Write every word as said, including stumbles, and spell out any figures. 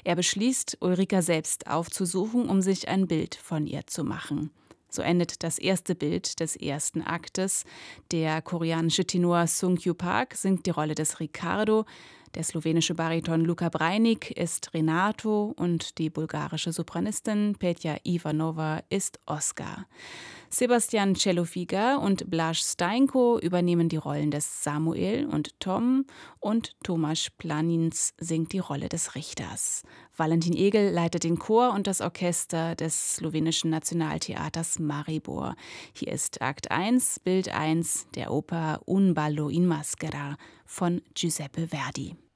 Er beschließt, Ulrika selbst aufzusuchen, um sich ein Bild von ihr zu machen. So endet das erste Bild des ersten Aktes. Der koreanische Tenor Sung Kyu Park singt die Rolle des Ricardo, der slowenische Bariton Luka Breinik ist Renato und die bulgarische Sopranistin Petja Ivanova ist Oskar. Sebastian Celofiga und Blaž Steinko übernehmen die Rollen des Samuel und Tom und Tomasz Planins singt die Rolle des Richters. Valentin Egel leitet den Chor und das Orchester des slowenischen Nationaltheaters Maribor. Hier ist Akt eins, Bild eins der Oper Un ballo in maschera von Giuseppe Verdi.